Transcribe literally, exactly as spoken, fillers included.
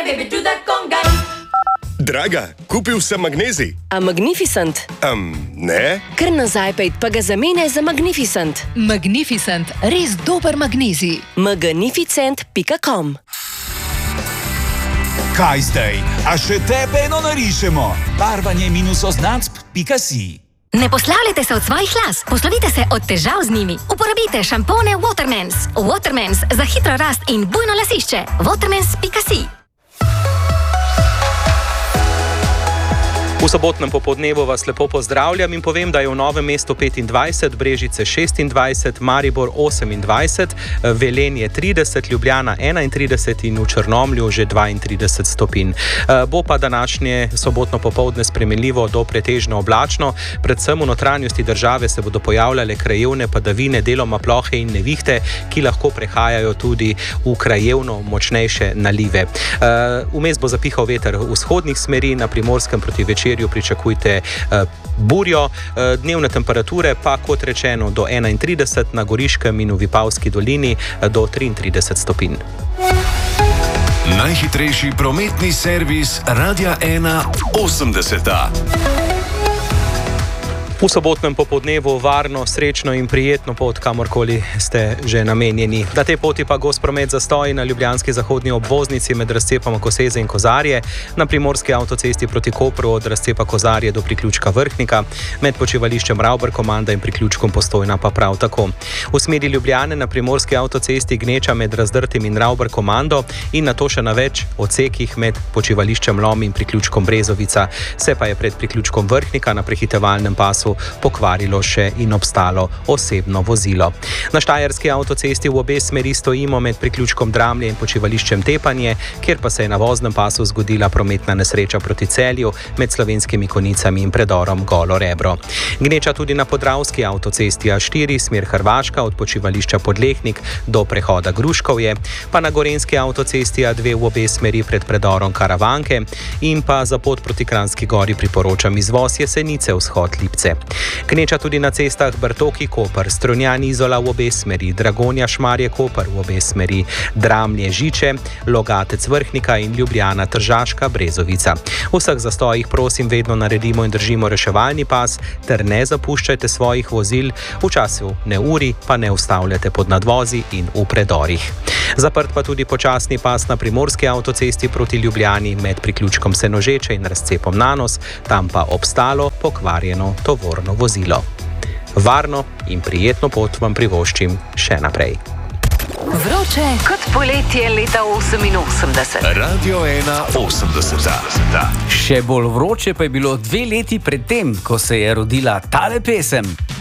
Draga, kupil sem magnezij. A Magnificent? Um, ne? Kar nazaj pejt, pa ga zamene za Magnificent. Magnificent, res dober magnezij. magnificent pika com. Kaj zdaj? A še tebe eno narišemo? Barvanje minus oznacb pika si. Ne poslavljajte se od svojih las, poslovite se od težav z njimi. Uporabite šampone Watermans. Watermans za hitro rast in bujno lasišče. watermans pika si. V sobotnem popoldnevu vas lepo pozdravljam in povem, da je v Novem mestu petindvajset, Brežice šestindvajset, Maribor osemindvajset, Velenje trideset, Ljubljana enaintrideset in v Črnomlju že dvaintrideset stopinj. Bo pa današnje sobotno popoldne spremenljivo do pretežno oblačno, predvsem v notranjosti države se bodo pojavljale krajevne padavine, deloma plohe in nevihte, ki lahko prehajajo tudi v krajevno močnejše nalive. Vmes bo zapihal veter vzhodnih smeri, na Primorskem proti večerju pričakujte uh, burjo, uh, dnevne temperature pa, kot rečeno, do enaintrideset, na Goriškem in v Vipavski dolini uh, do triintrideset stopinj. Najhitrejši prometni servis Radia ena osemdeseta. V sobotnem popoldnevu varno, srečno in prijetno pot, kamorkoli ste že namenjeni. Na tej poti pa gost promet zastoji na ljubljanski zahodni obvoznici med razcepama Koseze in Kozarje, na primorski avtocesti proti Kopru od razcepa Kozarje do priključka Vrhnika, med počivališčem Ravber-Komanda in priključkom Postojna pa prav tako. V smeri Ljubljane na primorski avtocesti gneča med Razdrtim in Ravber-Komando in nato še na več odsekih med počivališčem Lom in priključkom Brezovica, se pa je pred priključkom Vrhnika na prehitevalnem pasu pokvarilo še in obstalo osebno vozilo. Na štajerski avtocesti v obe smeri stojimo med priključkom Dramlje in počivališčem Tepanje, kjer pa se je na voznem pasu zgodila prometna nesreča proti Celju med Slovenskimi Konicami in predorom Golo Rebro. Gneča tudi na podravski avtocesti A štiri, smer Hrvaška od počivališča Podlehnik do prehoda Gruškovje, pa na gorenski avtocesti A dve v obe smeri pred predorom Karavanke in pa za pot proti Kranjski Gori priporočam izvoz Jesenice vzhod Lipce. Gneča tudi na cestah Brtoki-Koper, Strunjan-Izola v obe smeri, Dragonja-Šmarje-Koper v obe smeri, Dramlje-Žiče, Logatec-Vrhnika in Ljubljana-Tržaška-Brezovica. V vseh zastojih prosim vedno naredimo in držimo reševalni pas ter ne zapuščajte svojih vozil, v času neurij pa ne ustavljate pod nadvozi in v predorih. Zaprt pa tudi počasni pas na primorski avtocesti proti Ljubljani med priključkom Senožeče in razcepom Nanos, tam pa obstalo pokvarjeno tovorno vozilo. Varno in prijetno pot vam privoščim še naprej. Vroče kot poletje leta oseminosemdeset. Radio ena osemdeseta. Še bolj vroče pa je bilo dve leti pred tem, ko se je rodila tale pesem.